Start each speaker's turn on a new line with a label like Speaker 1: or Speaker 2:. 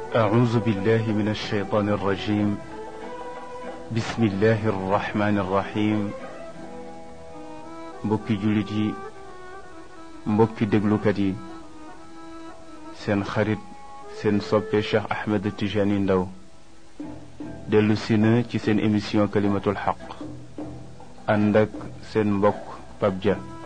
Speaker 1: أعوذ بالله من الشيطان الرجيم. بسم الله الرحمن الرحيم. mbokki jullit yi, mbokki déglukat yi, seen xarit seen soppe Cheikh Ahmed Tijani Ndaw dellu si na ci seen émission kalimatul xaq ànd ak seen mbokk Pape Dia.